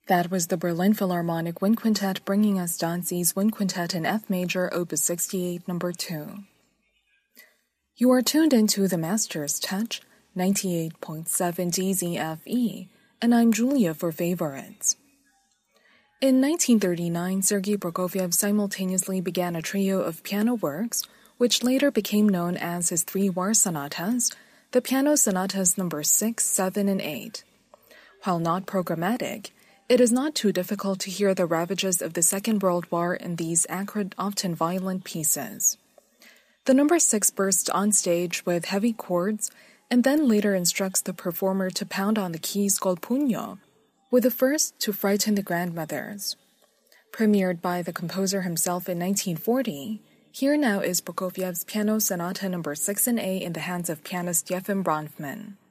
That was the Berlin Philharmonic Wind Quintet bringing us Danzi's Wind Quintet in F Major, Opus 68, No. 2. You are tuned into The Master's Touch, 98.7 DZFE, and I'm Julia for Favorites. In 1939, Sergei Prokofiev simultaneously began a trio of piano works, which later became known as his three war sonatas, the Piano Sonatas No. 6, 7, and 8. While not programmatic, it is not too difficult to hear the ravages of the Second World War in these acrid, often violent pieces. The No. 6 bursts on stage with heavy chords and then later instructs the performer to pound on the keys col pugno, with the first to frighten the grandmothers. Premiered by the composer himself in 1940, here now is Prokofiev's Piano Sonata No. 6 in A in the hands of pianist Yefim Bronfman.